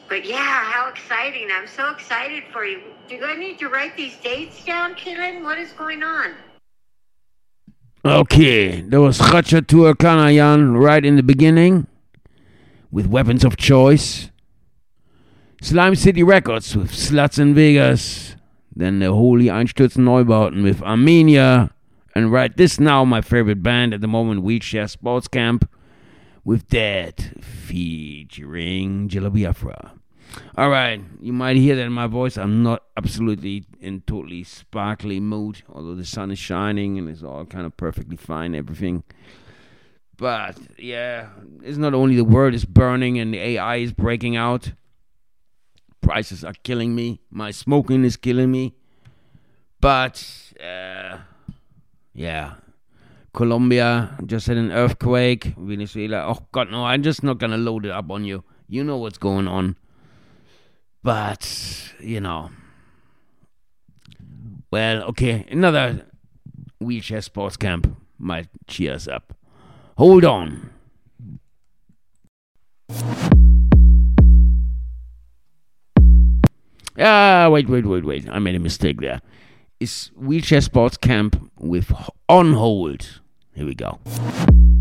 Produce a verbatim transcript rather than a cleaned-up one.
But yeah, how exciting. I'm so excited for you. Do I need to write these dates down, Keelan? What is going on? Okay, there was Ratchatur Kanayan right in the beginning with Weapons of Choice. Slime City Records with Sluts in Vegas. Then the Holy Einstürzen Neubauten with Armenia. And right this now, my favorite band at the moment, Wheelchair Sports Camp with Dead featuring Jilla Biafra. Alright, you might hear that in my voice. I'm not absolutely in totally sparkly mood, although the sun is shining and it's all kind of perfectly fine, everything. But yeah, it's not only the world is burning and the A I is breaking out. Prices are killing me. My smoking is killing me. But uh, yeah, Colombia just had an earthquake. Venezuela, oh God, no, I'm just not gonna load it up on you. You know what's going on. But, you know. Well, okay, another Wheelchair Sports Camp might cheer us up. Hold on. Ah, wait, wait, wait, wait. I made a mistake there. It's Wheelchair Sports Camp with On Hold. Here we go.